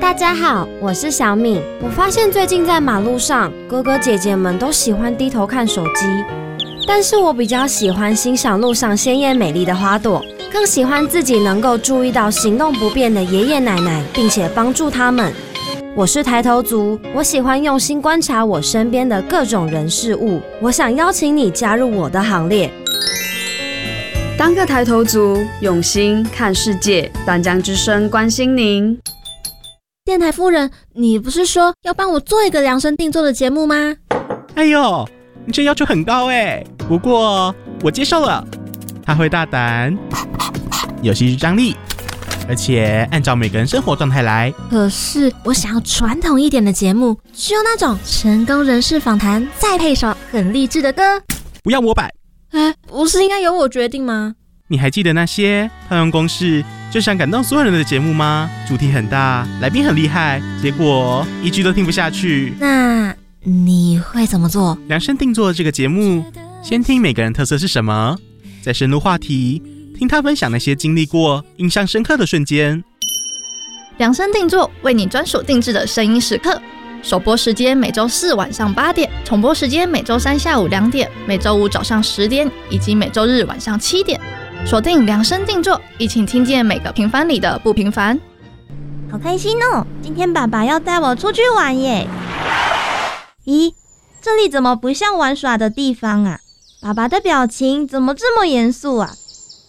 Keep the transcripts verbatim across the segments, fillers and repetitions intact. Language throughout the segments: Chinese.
大家好，我是小敏。我发现最近在马路上，哥哥姐姐们都喜欢低头看手机，但是我比较喜欢欣赏路上鲜艳美丽的花朵，更喜欢自己能够注意到行动不便的爷爷奶奶，并且帮助他们。我是抬头族，我喜欢用心观察我身边的各种人事物。我想邀请你加入我的行列。 当个抬头族，用心看世界。淡江之声关心您。 电台夫人，你不是说要帮我做一个量身定做的节目吗？ 哎呦，你这要求很高哎，不过我接受了。他会大胆，有戏剧张力，而且按照每个人生活状态来。 可是我想要传统一点的节目，就那种成功人士访谈，再配首很励志的歌。 不要模板。 哎，不是应该由我决定吗？ 你还记得那些套用公式就想感动所有人的节目吗？主题很大，来宾很厉害，结果一句都听不下去。 那你会怎么做？ 量身定做这个节目，先听每个人特色是什么，再深入话题，听他分享那些经历过印象深刻的瞬间。 量身定做，为你专属定制的声音时刻。首播时间每周四晚上八点，重播时间每周三下午两点，每周五早上十点，以及每周日晚上七点。锁定量身定做，一起听见每个平凡里的不平凡。 好开心哦！今天爸爸要带我出去玩耶。咦，这里怎么不像玩耍的地方啊？爸爸的表情怎么这么严肃啊？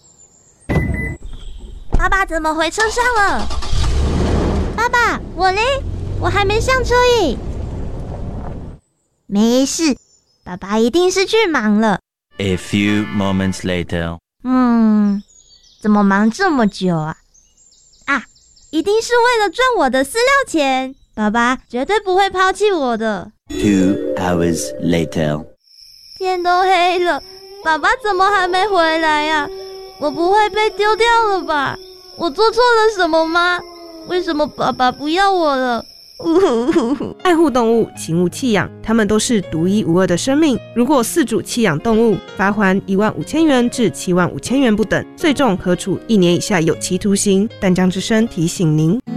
爸爸怎么回车上了？爸爸，我嘞？我还没上车耶。没事，爸爸一定是去忙了。 A few moments later. 嗯，怎么忙这么久啊？啊，一定是为了赚我的饲料钱。爸爸绝对不会抛弃我的。 Two hours later. 天都黑了，爸爸怎么还没回来呀？我不会被丢掉了吧？我做错了什么吗？为什么爸爸不要我了？ 爱护动物，请勿弃养，它们都是独一无二的生命。如果饲主弃养动物，罚锾一万五千元至七万五千元不等，最重可处一年以下有期徒刑。淡江之声提醒您。